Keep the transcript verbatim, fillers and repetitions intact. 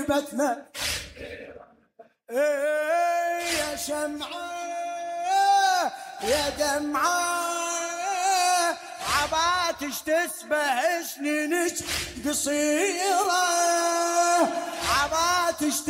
غيبتنا. ايه يا شمعة يا دمعة عباتش تسبح سنينك قصيرة، عباتش